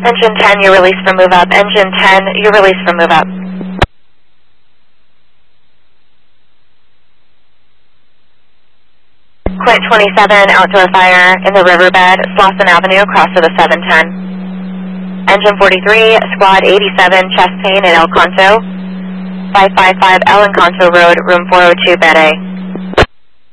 Engine 10, you're released for move up. Engine 10, you're released for move up. Quint 27, outdoor fire in the riverbed, Slauson Avenue, across to the 710. Engine 43, squad 87, chest pain in El Canto. 555 El Encanto Road, room 402, bed A.